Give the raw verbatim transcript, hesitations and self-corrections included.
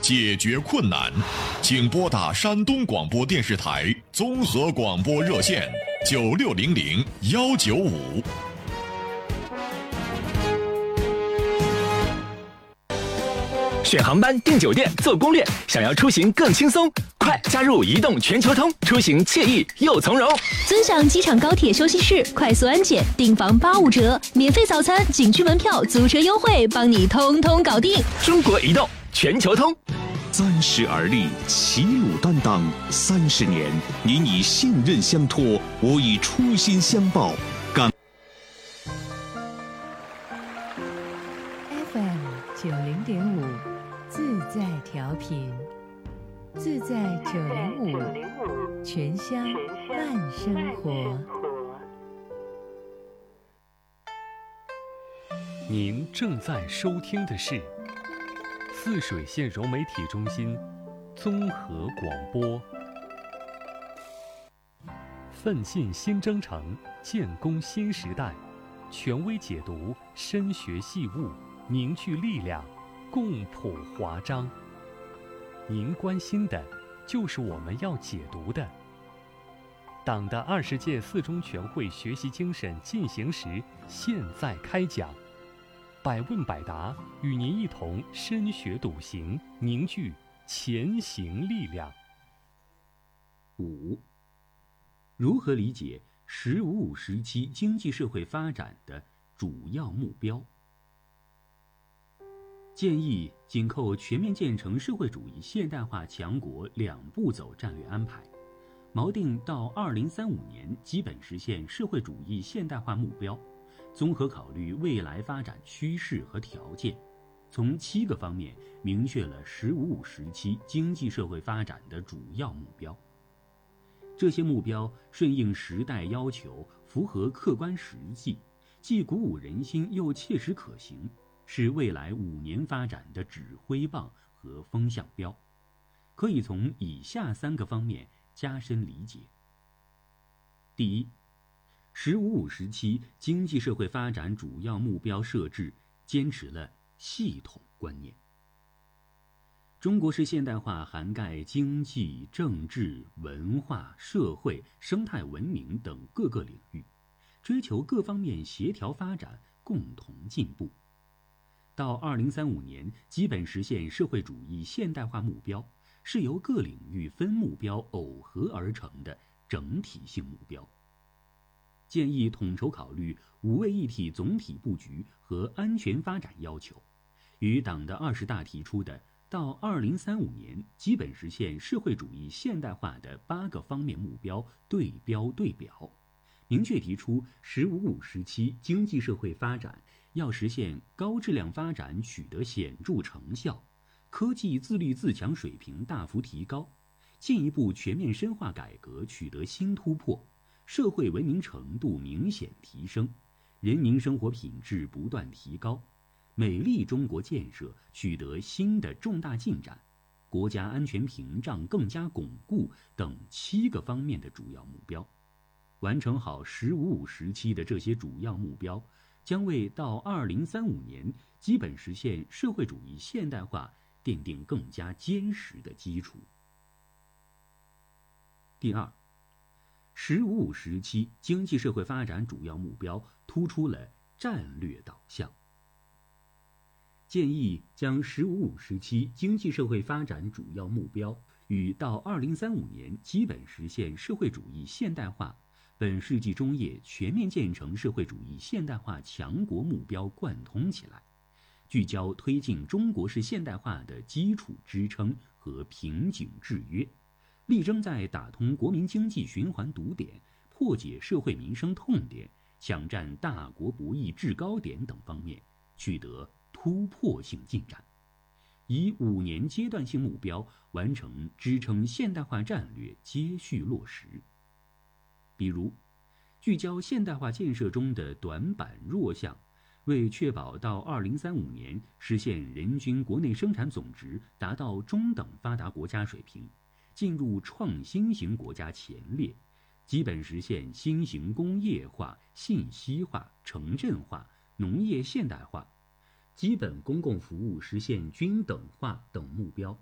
解决困难，请拨打山东广播电视台综合广播热线九六零零幺九五。 选航班、订酒店、做攻略，想要出行更轻松，快加入移动全球通，出行惬意又从容。 尊享机场高铁休息室，快速安检，订房八五折，免费早餐、景区门票、租车优惠，帮你通通搞定。 中国移动全球通。 三十而立，齐鲁担当三十年，您以信任相托，我以初心相报。感 F M 九零点五，自在调频，自在九零五，全乡慢生活。 您正在收听的是泗水县融媒体中心综合广播。奋进新征程，建功新时代，权威解读，深学细悟，凝聚力量，共谱华章。您关心的，就是我们要解读的。党的二十届四中全会学习精神进行时，现在开讲。百问百答，与您一同深学笃行，凝聚前行力量。 五，如何理解“十五五”时期经济社会发展的主要目标？建议紧扣全面建成社会主义现代化强国两步走战略安排，锚定到二零三五年基本实现社会主义现代化目标。综合考虑未来发展趋势和条件，从七个方面明确了“十五五”时期经济社会发展的主要目标。这些目标顺应时代要求，符合客观实际，既鼓舞人心又切实可行，是未来五年发展的指挥棒和风向标。可以从以下三个方面加深理解。第一，十五五时期经济社会发展主要目标设置坚持了系统观念。中国式现代化涵盖经济、政治、文化、社会、生态文明等各个领域，追求各方面协调发展，共同进步。到二零三五年基本实现社会主义现代化目标，是由各领域分目标耦合而成的整体性目标。建议统筹考虑五位一体总体布局和安全发展要求，与党的二十大提出的到二零三五年基本实现社会主义现代化的八个方面目标对标对表，明确提出“十五五”时期经济社会发展要实现高质量发展取得显著成效，科技自立自强水平大幅提高，进一步全面深化改革取得新突破，社会文明程度明显提升，人民生活品质不断提高，美丽中国建设取得新的重大进展，国家安全屏障更加巩固等七个方面的主要目标。完成好“十五五”时期的这些主要目标，将为到二零三五年基本实现社会主义现代化奠定更加坚实的基础。第二，十五五时期经济社会发展主要目标突出了战略导向。建议将十五五时期经济社会发展主要目标与到二零三五年基本实现社会主义现代化、本世纪中叶全面建成社会主义现代化强国目标贯通起来，聚焦推进中国式现代化的基础支撑和瓶颈制约，力争在打通国民经济循环堵点、破解社会民生痛点、抢占大国博弈制高点等方面取得突破性进展，以五年阶段性目标完成支撑现代化战略接续落实。比如，聚焦现代化建设中的短板弱项，为确保到二零三五年实现人均国内生产总值达到中等发达国家水平，进入创新型国家前列，基本实现新型工业化、信息化、城镇化、农业现代化，基本公共服务实现均等化等目标，